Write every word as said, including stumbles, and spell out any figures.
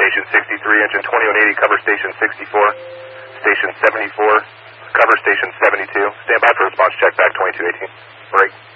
Station sixty-three, engine twenty-one eighty, cover Station sixty-four. Station seventy-four, cover Station seventy-two. Stand by for response check back twenty-two eighteen. Break.